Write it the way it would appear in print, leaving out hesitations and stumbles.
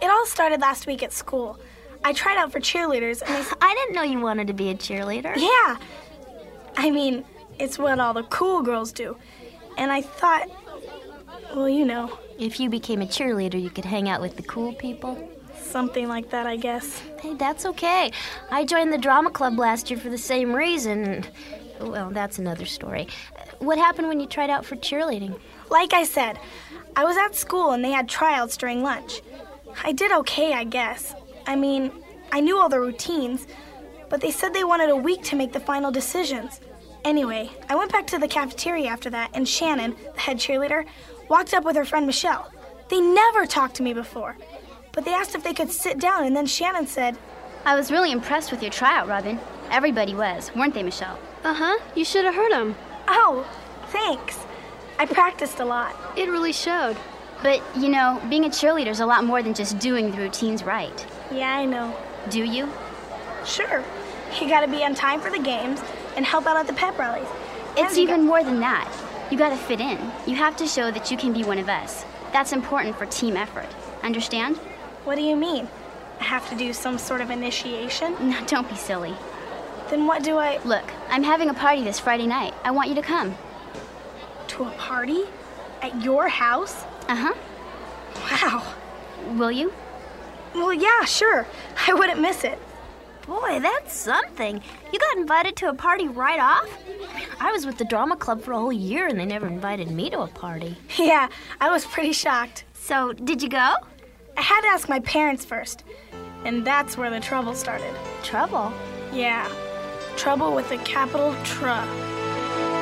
It all started last week at school. I tried out for cheerleaders, and I didn't know you wanted to be a cheerleader. Yeah. I mean, it's what all the cool girls do. And I thought, well, you know. If you became a cheerleader, you could hang out with the cool people. Something like that, I guess. Hey, that's okay. I joined the drama club last year for the same reason. Well, that's another story. What happened when you tried out for cheerleading? Like I said, I was at school and they had tryouts during lunch. I did okay, I guess. I mean, I knew all the routines, but they said they wanted a week to make the final decisions. Anyway, I went back to the cafeteria after that, and Shannon, the head cheerleader, walked up with her friend Michelle. They never talked to me before, but they asked if they could sit down, and then Shannon said, I was really impressed with your tryout, Robin. Everybody was, weren't they, Michelle? Uh-huh. You should have heard him. Oh, thanks. I practiced a lot. It really showed. But, you know, being a cheerleader's a lot more than just doing the routines right. Yeah, I know. Do you? Sure. You gotta be on time for the games and help out at the pep rallies. It's even more than that. You gotta fit in. You have to show that you can be one of us. That's important for team effort. Understand? What do you mean? I have to do some sort of initiation? No, don't be silly. Then what do I... Look, I'm having a party this Friday night. I want you to come. To a party? At your house? Uh-huh. Wow. Will you? Well, yeah, sure. I wouldn't miss it. Boy, that's something. You got invited to a party right off? I was with the drama club for a whole year and they never invited me to a party. Yeah, I was pretty shocked. So, did you go? I had to ask my parents first, and that's where the trouble started. Trouble? Yeah, trouble with a capital Tr.